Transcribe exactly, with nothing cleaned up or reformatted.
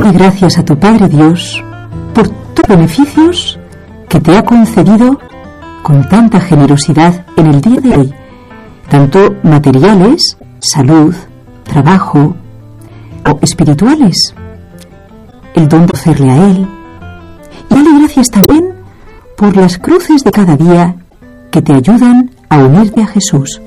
Doy gracias a tu Padre Dios por tus beneficios que te ha concedido con tanta generosidad en el día de hoy, tanto materiales, salud, trabajo o espirituales, el don de hacerle a Él. Y dale gracias también por las cruces de cada día que te ayudan a unirte a Jesús,